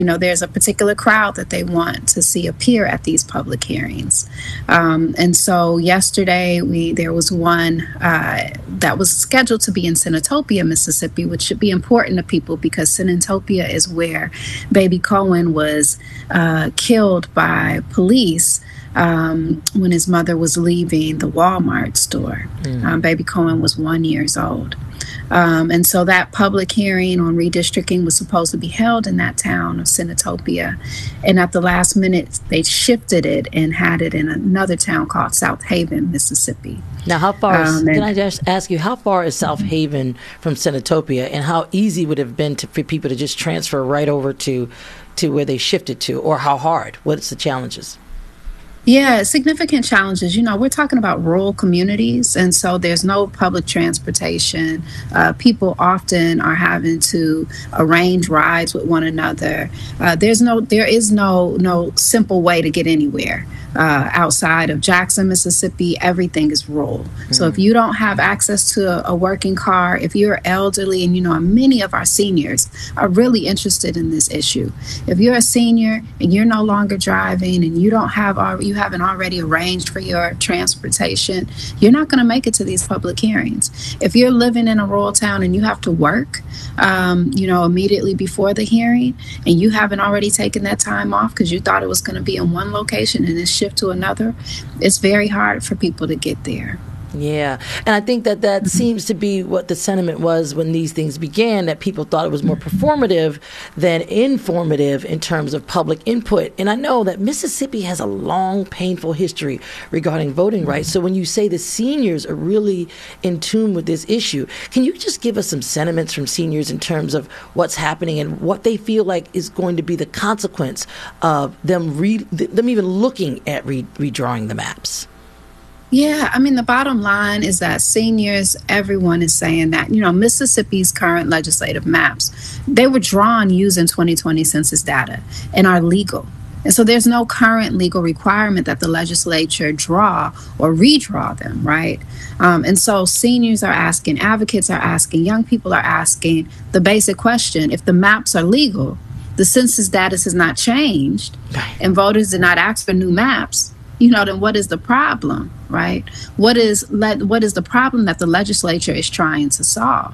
there's a particular crowd that they want to see appear at these public hearings. And so yesterday, there was one that was scheduled to be in Senatopia, Mississippi, which should be important to people because Senatopia is where Baby Cohen was killed by police when his mother was leaving the Walmart store. Baby Cohen was 1 year old. And so that public hearing on redistricting was supposed to be held in that town of Senatopia. And at the last minute, they shifted it and had it in another town called South Haven, Mississippi. Now, how far can I just ask you, how far is South Haven from Senatopia, and how easy would it have been for people to just transfer right over to where they shifted to, or how hard? What's the challenges? Yeah, significant challenges. We're talking about rural communities, and so there's no public transportation. People often are having to arrange rides with one another. There is no simple way to get anywhere. Outside of Jackson, Mississippi, everything is rural. So if you don't have access to a working car, if you're elderly, and many of our seniors are really interested in this issue. If you're a senior and you're no longer driving and you haven't already arranged for your transportation, you're not going to make it to these public hearings. If you're living in a rural town and you have to work, immediately before the hearing, and you haven't already taken that time off because you thought it was going to be in one location and it's shift to another, it's very hard for people to get there. Yeah. And I think that seems to be what the sentiment was when these things began, that people thought it was more performative than informative in terms of public input. And I know that Mississippi has a long, painful history regarding voting rights. So when you say the seniors are really in tune with this issue, can you just give us some sentiments from seniors in terms of what's happening and what they feel like is going to be the consequence of them even looking at redrawing the maps? Yeah, the bottom line is that seniors, everyone is saying that, Mississippi's current legislative maps, they were drawn using 2020 census data and are legal. And so there's no current legal requirement that the legislature draw or redraw them, right? And so seniors are asking, advocates are asking, young people are asking the basic question: if the maps are legal, the census data has not changed, and voters did not ask for new maps, then what is the problem, right? What is the problem that the legislature is trying to solve?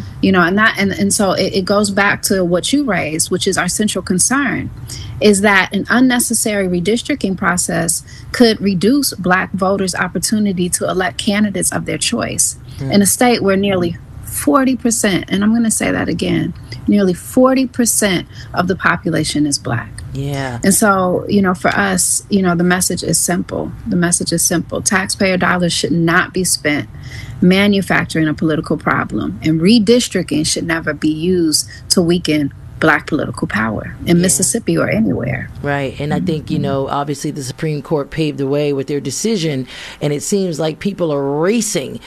And so it goes back to what you raised, which is our central concern, is that an unnecessary redistricting process could reduce Black voters' opportunity to elect candidates of their choice in a state where nearly 40%, and I'm going to say that again, nearly 40% of the population is Black. Yeah. And so, for us, the message is simple. The message is simple. Taxpayer dollars should not be spent manufacturing a political problem, and redistricting should never be used to weaken Black political power in Mississippi or anywhere. Right. And I think, obviously the Supreme Court paved the way with their decision, and it seems like people are racing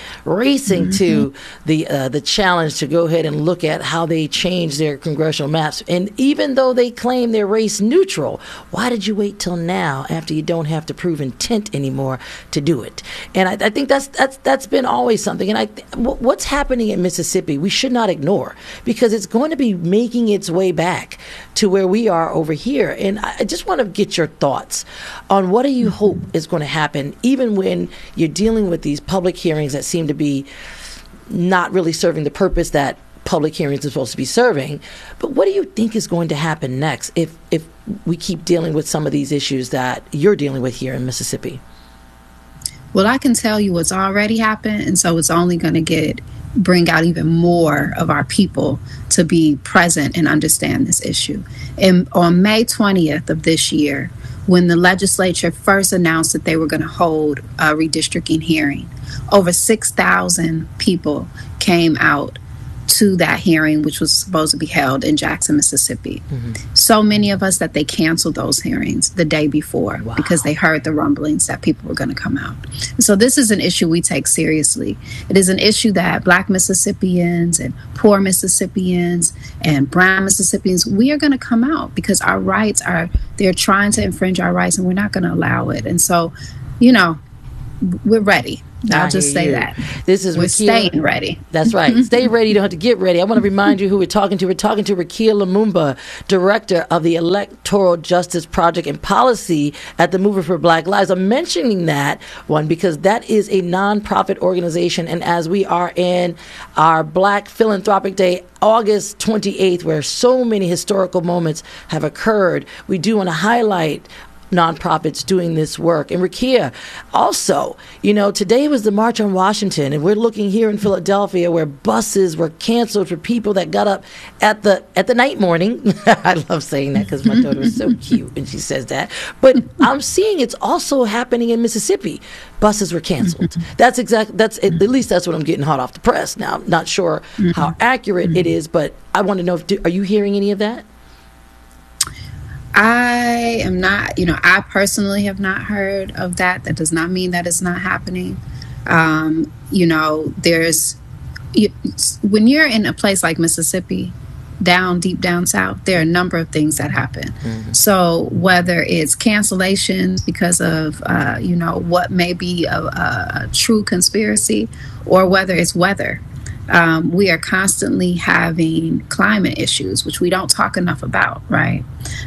to the challenge to go ahead and look at how they change their congressional maps. And even though they claim they're race neutral, why did you wait till now, after you don't have to prove intent anymore, to do it? And I think that's been always something. And what's happening in Mississippi, we should not ignore, because it's going to be making its way back to where we are over here. And I just want to get your thoughts on what do you hope is going to happen, even when you're dealing with these public hearings that seem to be not really serving the purpose that public hearings are supposed to be serving. But what do you think is going to happen next if we keep dealing with some of these issues that you're dealing with here in Mississippi? Well, I can tell you what's already happened, and so it's only going to bring out even more of our people to be present and understand this issue. And on May 20th of this year, when the legislature first announced that they were going to hold a redistricting hearing, over 6,000 people came out to that hearing, which was supposed to be held in Jackson, Mississippi. So many of us that they canceled those hearings the day before because they heard the rumblings that people were going to come out. So this is an issue we take seriously. It is an issue that Black Mississippians and poor Mississippians and brown Mississippians, we are going to come out because our rights they're trying to infringe our rights, and we're not going to allow it. And so, we're ready. I'll just say that. This is we're Rekia. Staying ready. That's right. Stay ready. You don't have to get ready. I want to remind you who we're talking to. We're talking to Rekia Lumumba, Director of the Electoral Justice Project and Policy at the Movement for Black Lives. I'm mentioning that one because that is a nonprofit organization. And as we are in our Black Philanthropic Day, August 28th, where so many historical moments have occurred, we do want to highlight nonprofits doing this work. And Rekia, also, today was the March on Washington, and we're looking here in Philadelphia where buses were canceled for people that got up at the night morning. I love saying that because my daughter is so cute and she says that. But I'm seeing it's also happening in Mississippi. Buses were canceled. That's at least that's what I'm getting hot off the press. Now, I'm not sure how accurate it is, but I want to know, are you hearing any of that? I am not, I personally have not heard of that. That does not mean that it's not happening. When you're in a place like Mississippi, deep down south, there are a number of things that happen. So whether it's cancellations because of, what may be a true conspiracy, or whether it's weather. We are constantly having climate issues, which we don't talk enough about, right?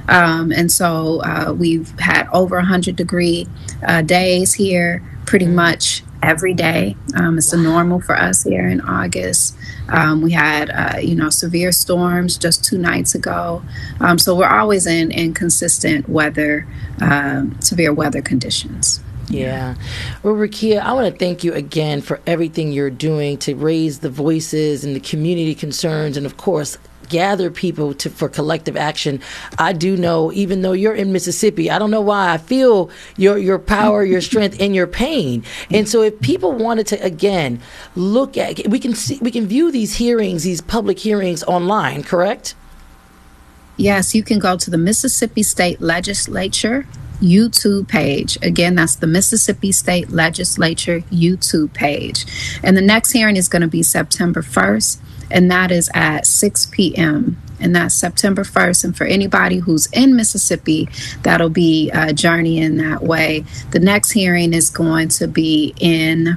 And so we've had over 100-degree days here pretty much every day. It's the normal for us here in August. We had, severe storms just 2 nights ago. So we're always in consistent weather, severe weather conditions. Yeah. Well, Rekia, I want to thank you again for everything you're doing to raise the voices and the community concerns and, of course, gather people for collective action. I do know, even though you're in Mississippi, I don't know why, I feel your power, your strength, and your pain. And so if people wanted to, again, look at, we can view these hearings, these public hearings online, correct? Yes, you can go to the Mississippi State Legislature YouTube page. Again, that's the Mississippi State Legislature YouTube page. And the next hearing is going to be September 1st, and that is at 6 p.m. And that's September 1st. And for anybody who's in Mississippi, that'll be journeying that way. The next hearing is going to be in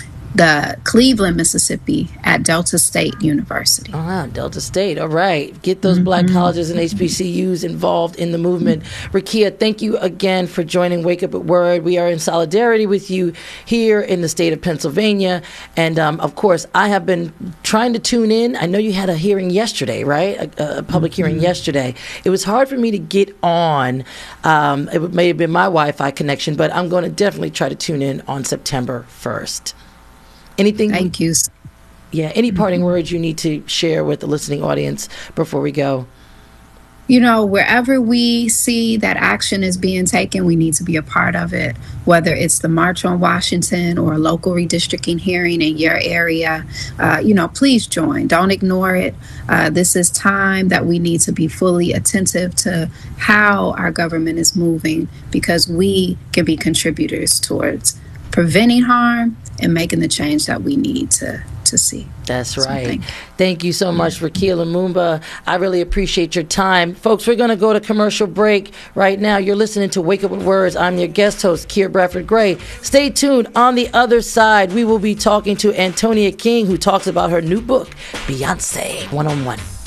the Cleveland, Mississippi at Delta State University. Delta State. All right. Get those Black colleges and HBCUs involved in the movement. Rekia, thank you again for joining Wake Up at Word. We are in solidarity with you here in the state of Pennsylvania. And, of course, I have been trying to tune in. I know you had a hearing yesterday, right? A public hearing yesterday. It was hard for me to get on. It may have been my Wi-Fi connection, but I'm going to definitely try to tune in on September 1st. Anything? Thank you. Yeah. Any parting words you need to share with the listening audience before we go? Wherever we see that action is being taken, we need to be a part of it, whether it's the March on Washington or a local redistricting hearing in your area. Please join. Don't ignore it. This is time that we need to be fully attentive to how our government is moving, because we can be contributors towards preventing harm and making the change that we need to see. That's right. Thank you so much, Rekia Lumumba. I really appreciate your time. Folks, we're going to go to commercial break right now. You're listening to Wake Up with Words. I'm your guest host, Kiera Bradford Gray. Stay tuned. On the other side, we will be talking to Antonia King, who talks about her new book, Beyonce, One-on-One.